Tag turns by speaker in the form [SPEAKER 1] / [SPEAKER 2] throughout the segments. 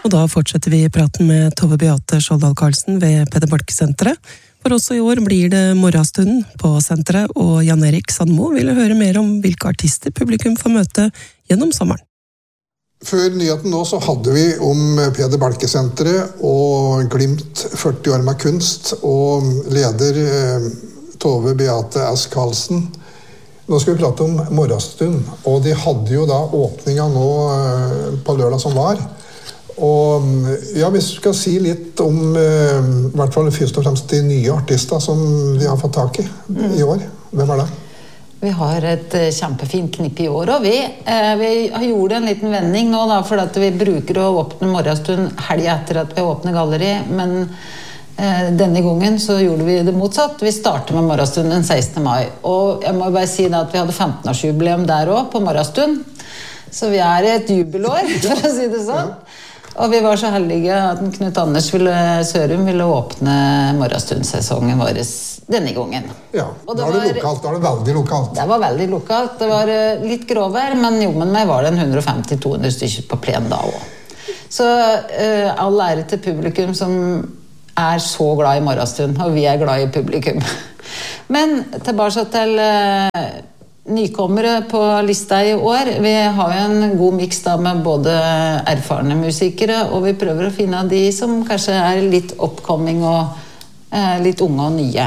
[SPEAKER 1] Og da fortsetter vi praten med Tove Beate Skjoldal Karlsen ved Peder Balke-senteret. For også i år blir det morgenstunden på senteret, og Jan Erik Sandmo ville høre mer om hvilke artister publikum får møte gjennom sommeren.
[SPEAKER 2] Før nyheten nå så hadde vi om Peder Balke-senteret og Glimt 40 år med kunst, og leder Tove Beate S. Karlsen. Nå skal vi prate om morgenstund, og de hadde jo da åpningen nå på lørdag som var. Og ja, vi skal si litt om i hvert fall først og fremst de nye artister som de har fått tak i år. Hvem det?
[SPEAKER 3] Vi har et kjempefint knippe i år, og vi har gjort en liten vending nå da, for at vi bruker å åpne morgenstund helgen etter at vi åpner galleri, men denne gangen så gjorde vi det motsatt. Vi startet med morgenstund den 16. mai, og jeg må bare si da at vi hadde 15-årsjubileum der også på morgenstund, så vi i et jubelår, for å si det sånn. Og vi var så heldige at Knut Anders Sørum ville åpne morgenstundsesongen vår denne gangen.
[SPEAKER 2] Ja, da var det lokalt, da var det veldig lokalt.
[SPEAKER 3] Det var veldig lokalt, det var litt gråvær, men jo, men meg var det 150-200 stykker på plen da også. Så all ære til publikum som så glad i morgenstund, og vi glad i publikum. Men tilbake til nykommere på lista i år. Vi har jo en god mix da med både erfarne musikere, og vi prøver å finne de som kanskje litt oppkomming og litt unge og nye.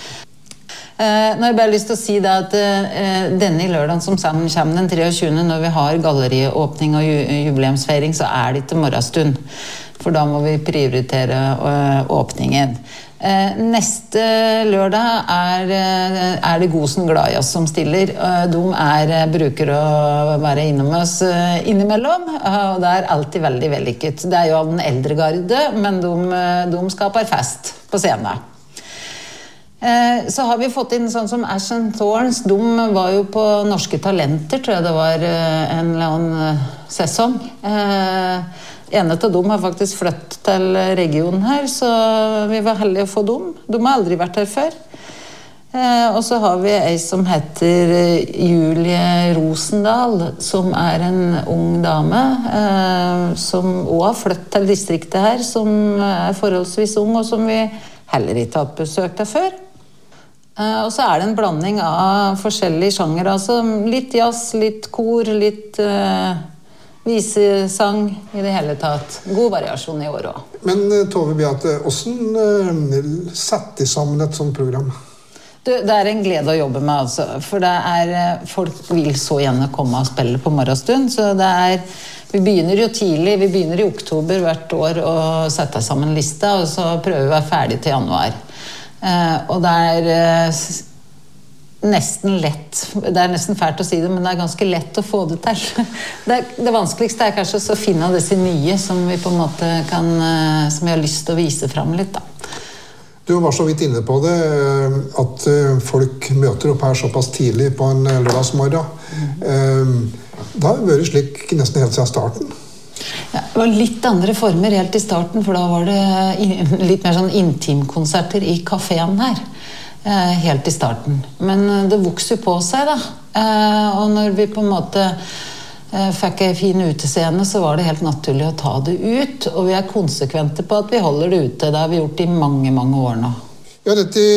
[SPEAKER 3] Nå har jeg bare lyst til å si da at denne lørdagen som kommer den 23. når vi har galleriåpning og jubileumsfeiring, så det ikke morgenstund. For da må vi prioritere åpningen. Neste lørdag det Gosen Gladjazz som stiller. De bruker å være innom oss innimellom, og det alltid veldig vellykket. Det jo av den eldre garde, men de skaper fest på scenen. Så har vi fått inn sånn som Ash and Thorns. De var jo på Norske Talenter, tror jeg det var en eller annen sesong. En av dem har faktisk flyttet til regionen her, så vi var heldige å få dem. De har aldri vært her før. Og så har vi en som heter Julie Rosendal, som en ung dame, som også har flyttet til distriktet her, som forholdsvis ung, og som vi heller ikke har hatt besøk av før. Og så det en blanding av forskjellige sjanger, altså litt jazz, litt kor, litt visesang i det hele tatt. God variasjon i år også.
[SPEAKER 2] Men Tove Beate, hvordan setter de sammen et sånt program?
[SPEAKER 3] Det en glede å jobbe med, altså. For det folk vil så gjerne komme og spille på morgenstund, så vi begynner jo tidlig, vi begynner i oktober hvert år å sette sammen lista, og så prøver vi å være ferdig til januar. Og det nesten lett, det nesten fælt å si det, men det ganske lett å få det til. Det vanskeligste kanskje å finne disse nye som vi på en måte som vi har lyst til å vise frem litt da.
[SPEAKER 2] Du var så vidt inne på det, at folk møter opp her såpass tidlig på en lørdagsmorgen. Da har det vært slik nesten helt siden starten.
[SPEAKER 3] Ja, det var litt andre former helt i starten, for da var det litt mer sånn intimkonserter i kaféen her. Helt i starten. Men det vokser jo på seg da. Og når vi på en måte fikk en fin utescene, så var det helt naturlig å ta det ut. Og vi konsekvente på at vi holder det ute. Det har vi gjort i mange, mange år nå.
[SPEAKER 2] Ja, dette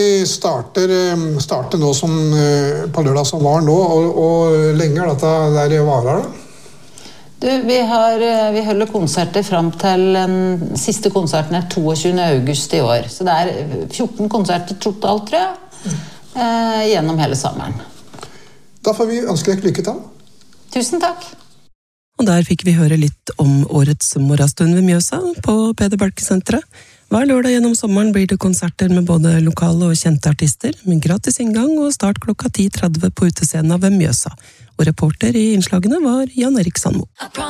[SPEAKER 2] starter nå som på lørdag som var nå, og lenge dette der varer da?
[SPEAKER 3] Du, vi holder konserter frem til den siste konserten 22. august i år. Så det 14 konserter totalt, tror jeg, gjennom hele sommeren.
[SPEAKER 2] Da får vi ønske deg lykke til.
[SPEAKER 3] Tusen takk.
[SPEAKER 1] Og der fikk vi høre litt om årets morgenstund ved Mjøsa på Peder Balke-senteret. Hver lørdag gjennom sommeren blir det konserter med både lokale og kjente artister, med gratis inngang og start klokka 10:30 på utescenen ved Mjøsa. Og reporter i innslagene var Jan Erik Sandmo.